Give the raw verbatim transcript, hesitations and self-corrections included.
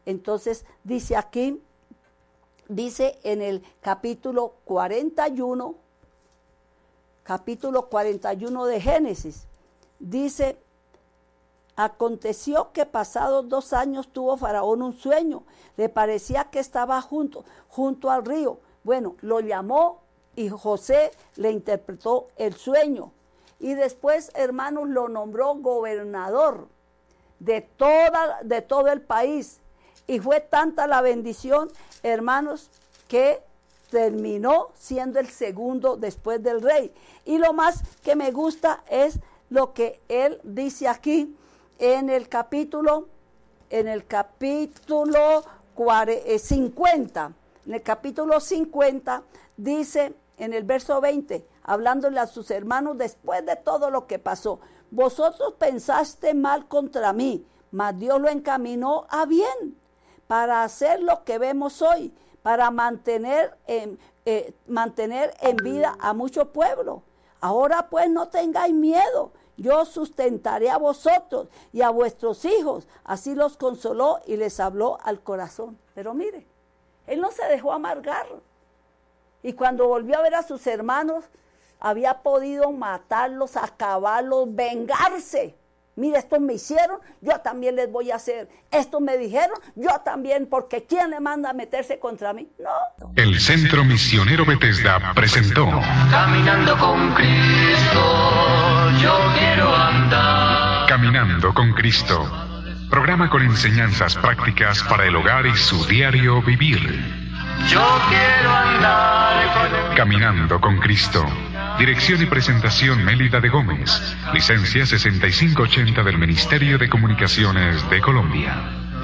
Entonces dice aquí, dice en el capítulo cuarenta y uno, capítulo cuarenta y uno de Génesis, dice, aconteció que pasados dos años tuvo Faraón un sueño, le parecía que estaba junto, junto al río. Bueno, lo llamó y José le interpretó el sueño. Y después, hermanos, lo nombró gobernador de, toda, de todo el país. Y fue tanta la bendición, hermanos, que terminó siendo el segundo después del rey. Y lo más que me gusta es lo que él dice aquí en el capítulo, en el capítulo cincuenta. En el capítulo cincuenta dice en el verso veinte, hablándole a sus hermanos después de todo lo que pasó: vosotros pensaste mal contra mí, mas Dios lo encaminó a bien, para hacer lo que vemos hoy, para mantener en, eh, mantener en vida a mucho pueblo. Ahora pues no tengáis miedo, yo sustentaré a vosotros y a vuestros hijos. Así los consoló y les habló al corazón. Pero mire, él no se dejó amargar. Y cuando volvió a ver a sus hermanos, había podido matarlos, acabarlos, vengarse. Mira, estos me hicieron, yo también les voy a hacer. Estos me dijeron, yo también, porque ¿quién le manda a meterse contra mí? No. El Centro Misionero Bethesda presentó Caminando con Cristo, yo quiero andar. Caminando con Cristo, programa con enseñanzas prácticas para el hogar y su diario vivir. Yo quiero andar con... Caminando con Cristo. Dirección y presentación Mélida de Gómez. Licencia sesenta y cinco ochenta del Ministerio de Comunicaciones de Colombia.